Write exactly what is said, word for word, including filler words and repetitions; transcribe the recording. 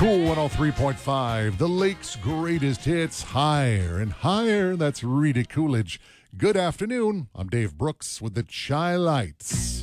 Cool one oh three point five, the lake's greatest hits, higher and higher. That's Rita Coolidge. Good afternoon. I'm Dave Brooks with the Chai Lights.